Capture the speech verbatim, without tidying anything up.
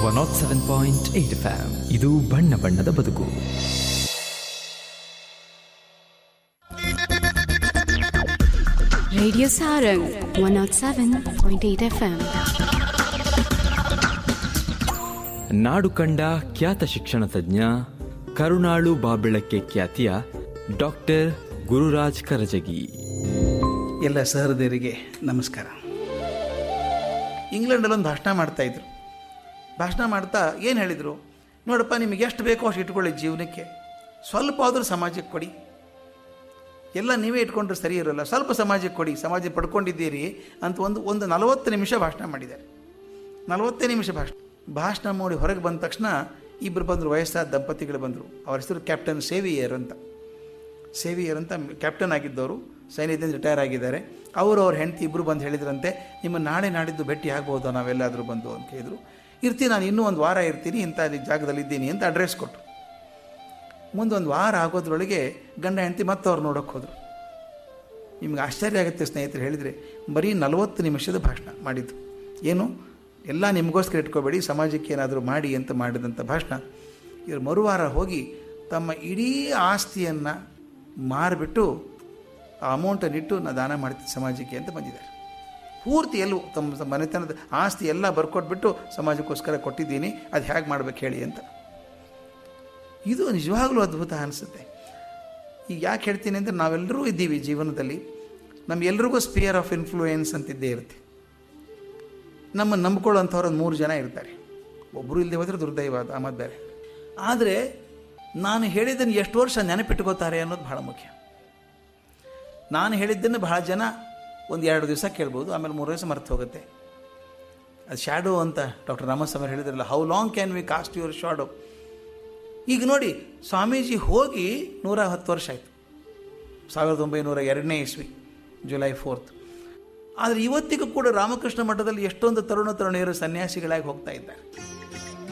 One not seven point eight F M. ಇದು ಬಣ್ಣ ಬಣ್ಣದ ಬದುಕು. Radio Sarang one not seven point eight F M. ನಾಡು ಕಂಡ ಖ್ಯಾತ ಶಿಕ್ಷಣ ತಜ್ಞ, ಕರುಣಾಳು ಬಾಬೆಳಕ್ಕೆ ಖ್ಯಾತಿಯ ಡಾಕ್ಟರ್ ಗುರುರಾಜ್ ಕರಜಗಿ. ಎಲ್ಲ ಸಹೃದಯರಿಗೆ ನಮಸ್ಕಾರ. ಇಂಗ್ಲೆಂಡಲ್ಲಿ ಒಂದು ಭಾಷಣ ಮಾಡ್ತಾಯಿದ್ರು. ಭಾಷಣ ಮಾಡ್ತಾ ಏನು ಹೇಳಿದರು, ನೋಡಪ್ಪ ನಿಮಗೆ ಎಷ್ಟು ಬೇಕೋ ಅಷ್ಟು ಇಟ್ಕೊಳ್ಳಿ ಜೀವನಕ್ಕೆ, ಸ್ವಲ್ಪ ಆದರೂ ಸಮಾಜಕ್ಕೆ ಕೊಡಿ. ಎಲ್ಲ ನೀವೇ ಇಟ್ಕೊಂಡ್ರೆ ಸರಿ ಇರೋಲ್ಲ, ಸ್ವಲ್ಪ ಸಮಾಜಕ್ಕೆ ಕೊಡಿ, ಸಮಾಜ ಪಡ್ಕೊಂಡಿದ್ದೀರಿ ಅಂತ ಒಂದು ಒಂದು ನಲವತ್ತು ನಿಮಿಷ ಭಾಷಣ ಮಾಡಿದ್ದಾರೆ. ನಲವತ್ತೇ ನಿಮಿಷ ಭಾಷಣ ಭಾಷಣ ಮಾಡಿ ಹೊರಗೆ ಬಂದ ತಕ್ಷಣ ಇಬ್ಬರು ಬಂದರು, ವಯಸ್ಸಾದ ದಂಪತಿಗಳು ಬಂದರು. ಅವ್ರ ಹೆಸರು ಕ್ಯಾಪ್ಟನ್ ಸೇವಿಯರ್ ಅಂತ. ಸೇವಿಯರ್ ಅಂತ ಕ್ಯಾಪ್ಟನ್ ಆಗಿದ್ದವರು, ಸೈನ್ಯದಿಂದ ರಿಟೈರ್ ಆಗಿದ್ದಾರೆ. ಅವರು ಅವ್ರ ಹೆಂಡತಿ ಇಬ್ಬರು ಬಂದು ಹೇಳಿದ್ರಂತೆ, ನಿಮ್ಮ ನಾಳೆ ನಾಡಿದ್ದು ಭೇಟಿ ಆಗ್ಬೋದು ನಾವೆಲ್ಲಾದರೂ ಬಂದು ಅಂತ ಹೇಳಿದರು. ಇರ್ತೀನಿ, ನಾನು ಇನ್ನೂ ಒಂದು ವಾರ ಇರ್ತೀನಿ, ಇಂಥ ಜಾಗದಲ್ಲಿದ್ದೀನಿ ಅಂತ ಅಡ್ರೆಸ್ ಕೊಟ್ಟು. ಮುಂದೊಂದು ವಾರ ಆಗೋದ್ರೊಳಗೆ ಗಂಡ ಹೆಂಡತಿ ಮತ್ತೆ ಅವ್ರು ನೋಡೋಕ್ಕೆ ಹೋದರು. ನಿಮ್ಗೆ ಆಶ್ಚರ್ಯ ಆಗುತ್ತೆ ಸ್ನೇಹಿತರು, ಹೇಳಿದರೆ ಬರೀ ನಲವತ್ತು ನಿಮಿಷದ ಭಾಷಣ ಮಾಡಿದ್ದು. ಏನು, ಎಲ್ಲ ನಿಮಗೋಸ್ಕರ ಇಟ್ಕೋಬೇಡಿ, ಸಮಾಜಕ್ಕೆ ಏನಾದರೂ ಮಾಡಿ ಅಂತ ಮಾಡಿದಂಥ ಭಾಷಣ. ಇವರು ಮರುವಾರ ಹೋಗಿ ತಮ್ಮ ಇಡೀ ಆಸ್ತಿಯನ್ನು ಮಾರಿಬಿಟ್ಟು ಆ ಅಮೌಂಟನ್ನಿಟ್ಟು ನಾನು ದಾನ ಮಾಡ್ತೀನಿ ಸಮಾಜಕ್ಕೆ ಅಂತ ಬಂದಿದ್ದಾರೆ. ಪೂರ್ತಿ ಎಲ್ಲೂ ತಮ್ಮ ಮನೆತನದ ಆಸ್ತಿ ಎಲ್ಲ ಬರ್ಕೊಟ್ಬಿಟ್ಟು ಸಮಾಜಕ್ಕೋಸ್ಕರ ಕೊಟ್ಟಿದ್ದೀನಿ, ಅದು ಹೇಗೆ ಮಾಡ್ಬೇಕು ಹೇಳಿ ಅಂತ. ಇದು ನಿಜವಾಗ್ಲೂ ಅದ್ಭುತ ಅನಿಸುತ್ತೆ. ಈಗ ಯಾಕೆ ಹೇಳ್ತೀನಿ ಅಂದರೆ, ನಾವೆಲ್ಲರೂ ಇದ್ದೀವಿ ಜೀವನದಲ್ಲಿ, ನಮಗೆಲ್ರಿಗೂ ಸ್ಪಿಯರ್ ಆಫ್ ಇನ್ಫ್ಲೂಯೆನ್ಸ್ ಅಂತಿದ್ದೇ ಇರುತ್ತೆ. ನಮ್ಮ ನಂಬ್ಕೊಳ್ಳೋಂಥವ್ರು ಒಂದು ಮೂರು ಜನ ಇರ್ತಾರೆ. ಒಬ್ಬರು ಇಲ್ಲದೆ ಹೋದರೆ ದುರ್ದೈವ, ಅದು ಆಮದು ಬೇರೆ. ಆದರೆ ನಾನು ಹೇಳಿದ್ದನ್ನು ಎಷ್ಟು ವರ್ಷ ನೆನಪಿಟ್ಕೋತಾರೆ ಅನ್ನೋದು ಭಾಳ ಮುಖ್ಯ. ನಾನು ಹೇಳಿದ್ದನ್ನು ಬಹಳ ಜನ ಒಂದು ಎರಡು ದಿವಸ ಕೇಳ್ಬೋದು, ಆಮೇಲೆ ಮೂರು ದಿವಸ ಮರ್ತು ಹೋಗುತ್ತೆ. ಅದು ಶ್ಯಾಡೋ ಅಂತ ಡಾಕ್ಟರ್ ರಾಮಸ್ವಾಮಿ ಹೇಳಿದ್ರಲ್ಲ, how long can we cost your shadow. ಈಗ ನೋಡಿ, ಸ್ವಾಮೀಜಿ ಹೋಗಿ ನೂರ ಹತ್ತು ವರ್ಷ ಆಯಿತು, ಸಾವಿರದ ಒಂಬೈನೂರ ಎರಡನೇ ಇಸ್ವಿ ಜುಲೈ ಫೋರ್ತ್. ಆದರೆ ಇವತ್ತಿಗೂ ಕೂಡ ರಾಮಕೃಷ್ಣ ಮಠದಲ್ಲಿ ಎಷ್ಟೊಂದು ತರುಣ ತರುಣಿಯರು ಸನ್ಯಾಸಿಗಳಾಗಿ ಹೋಗ್ತಾ ಇದ್ದಾರೆ.